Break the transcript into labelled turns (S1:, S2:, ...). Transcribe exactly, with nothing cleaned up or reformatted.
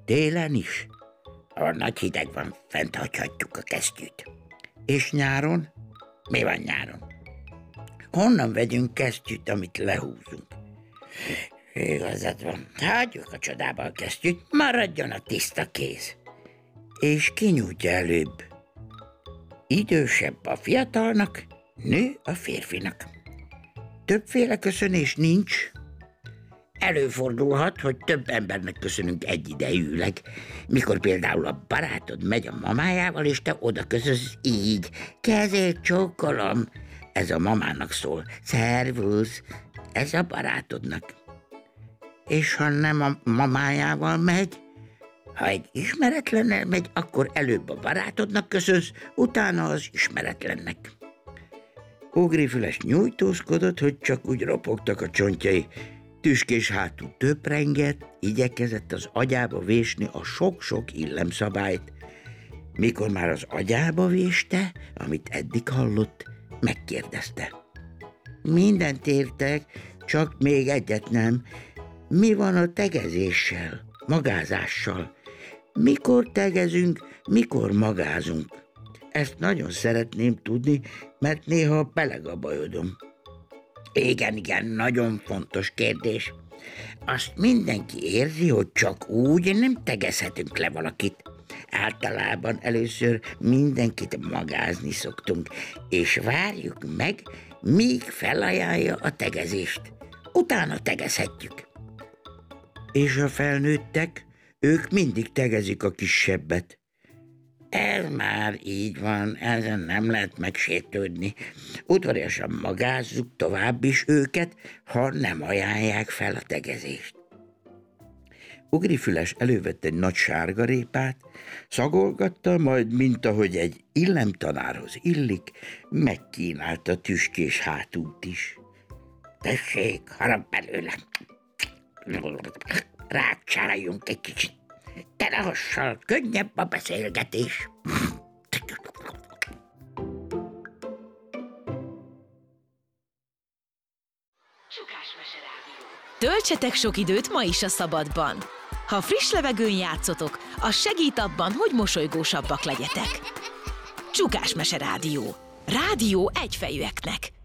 S1: Télen is. Ha nagy hideg van, fent hagyhatjuk a kesztyűt. És nyáron? Mi van nyáron? Honnan vegyünk kesztyűt, amit lehúzunk? Igazad van, hagyjuk a csodába a kesztyűt, maradjon a tiszta kéz. És ki nyújtja előbb? Idősebb a fiatalnak, nő a férfinak. Többféle köszönés nincs. Előfordulhat, hogy több embernek köszönünk egyidejűleg, mikor például a barátod megy a mamájával, és te oda köszönsz így. Kezét csókolom. Ez a mamának szól. Szervusz. Ez a barátodnak. És ha nem a mamájával megy, ha egy ismeretlennel megy, akkor előbb a barátodnak köszönsz, utána az ismeretlennek. Ugrifüles nyújtózkodott, hogy csak úgy ropogtak a csontjai. Tüskés hátú töprengett, igyekezett az agyába vésni a sok-sok illemszabályt. Mikor már az agyába véste, amit eddig hallott, megkérdezte. Mindent értek, csak még egyet nem. Mi van a tegezéssel, magázással? Mikor tegezünk, mikor magázunk? Ezt nagyon szeretném tudni, mert néha beleg a bajodom. Igen, igen, nagyon fontos kérdés. Azt mindenki érzi, hogy csak úgy nem tegezhetünk le valakit. Általában először mindenkit magázni szoktunk, és várjuk meg, míg felajánlja a tegezést. Utána tegezhetjük. És a felnőttek, ők mindig tegezik a kisebbet. Ez már így van, ezen nem lehet megsértődni. Udvariasan magázzuk tovább is őket, ha nem ajánlják fel a tegezést. Ugrifüles elővett egy nagy sárgarépát, szagolgatta, majd, mint ahogy egy illemtanárhoz illik, megkínálta tüskés hátút is. Tessék, harap belőle! Rákcsáraljunk egy kicsit. Telehassal könnyebb a beszélgetés.
S2: Töltsetek sok időt ma is a szabadban. Ha friss levegőn játszotok, az segít abban, hogy mosolygósabbak legyetek. Csukásmese Rádió. Rádió egyfejűeknek.